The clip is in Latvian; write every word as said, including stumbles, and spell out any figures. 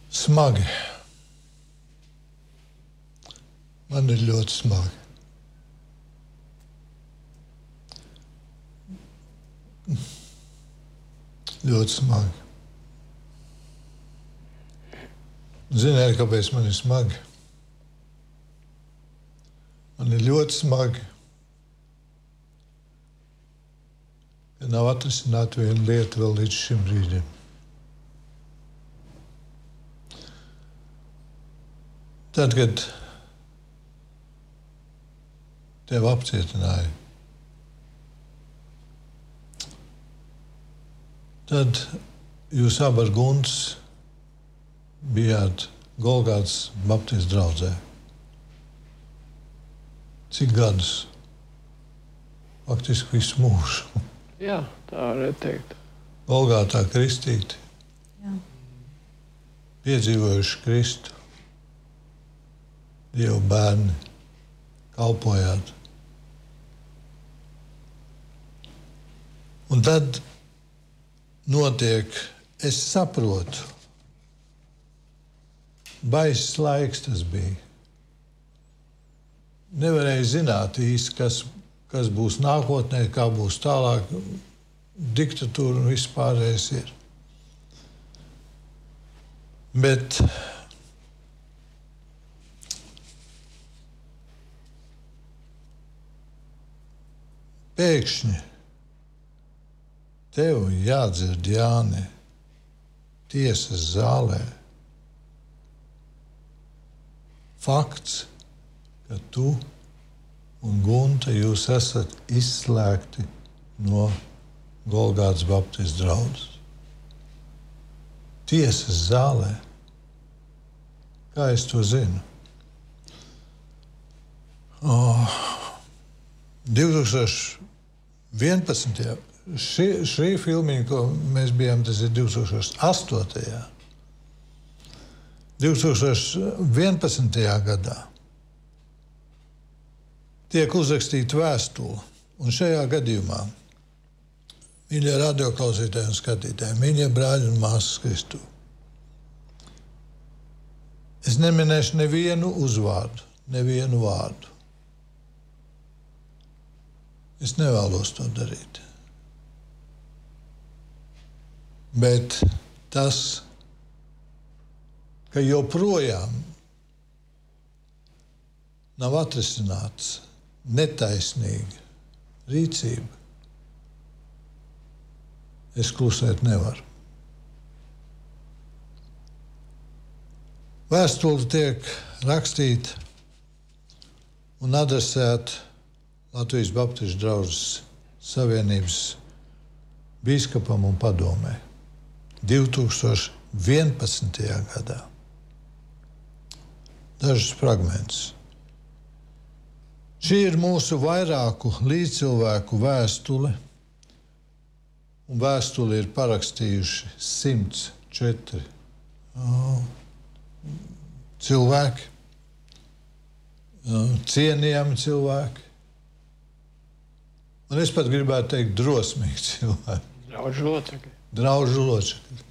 Smagi. Man ir ļoti smagi. Ļoti smagi. Ziniet, kāpēc man ir smagi? Man ir ļoti smagi, ka nav atrisināta viena lieta vēl līdz šim brīdim. Tad, kad tevi apcietināja, tad jūs abi ar Gunts bijāt Golgātas baptistu draudzē. Cik gadus? Faktiski visu mūžu. Jā, tā varētu teikt. Golgātā kristīti. Jā. Piedzīvojuši Kristu. Dievu bērni. Kalpojāt. Un tad notiek, es saprotu, baiss laiks tas bija. Nevarēja zināt īsti, kas, kas būs nākotnē, kā būs tālāk. Diktatūra un viss pārējais ir. Bet pēkšņi tev jādzird, Jāni, tiesas zālē fakts, ka tu un Gunta jūs esat izslēgti no Golgātas baptistu draudzes. Tiesas zālē. Kā es to zinu? Oh, divtūkstoš vienpadsmitajā. Šī, šī filmiņa, ko mēs bijām, tas ir divtūkstoš astotajā. divtūkstoš vienpadsmitajā gadā tiek uzrakstīta vēstule. Un šajā gadījumā, mīļie radioklausītāji un skatītāji, mīļie brāļi un māsas Kristū, es neminēšu nevienu uzvārdu, nevienu vārdu. Es nevēlos to darīt. Bet tas, ka joprojām nav atrisināts netaisnīga rīcība, es klusēt nevaru. Vēstule tiek rakstīta un adresēta Latvijas Baptistu draudzes savienības bīskapam un padomē divtūkstoš vienpadsmitajā gadā. Dažus fragmentus. Šī ir mūsu vairāku līdzcilvēku vēstule, un vēstuli ir parakstījuši simts četri oh, cilvēki, oh, cienījami cilvēki, un es pat gribētu teikt drosmīgi cilvēki. Draužu locekļi. Draužu locekļi.